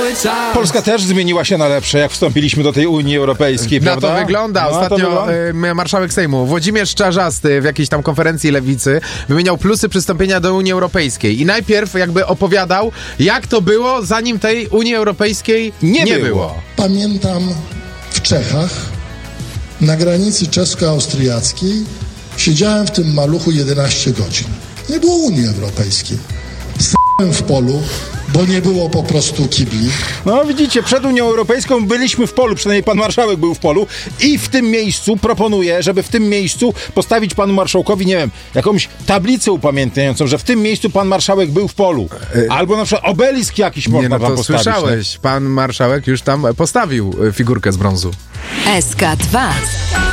Polska też zmieniła się na lepsze, jak wstąpiliśmy do tej Unii Europejskiej, prawda? Na to wygląda. Ostatnio marszałek Sejmu Włodzimierz Czarzasty w jakiejś tam konferencji Lewicy wymieniał plusy przystąpienia do Unii Europejskiej i najpierw jakby opowiadał, jak to było, zanim tej Unii Europejskiej nie było. Pamiętam w Czechach, na granicy czesko-austriackiej, siedziałem w tym maluchu 11 godzin. Nie było Unii Europejskiej. S***łem w polu, bo nie było po prostu kibli. No widzicie, przed Unią Europejską byliśmy w polu, przynajmniej pan marszałek był w polu i w tym miejscu proponuję, żeby w tym miejscu postawić panu marszałkowi, nie wiem, jakąś tablicę upamiętniającą, że w tym miejscu pan marszałek był w polu. Albo na przykład obelisk jakiś można tam postawić. Słyszałeś, pan marszałek już tam postawił figurkę z brązu. SK2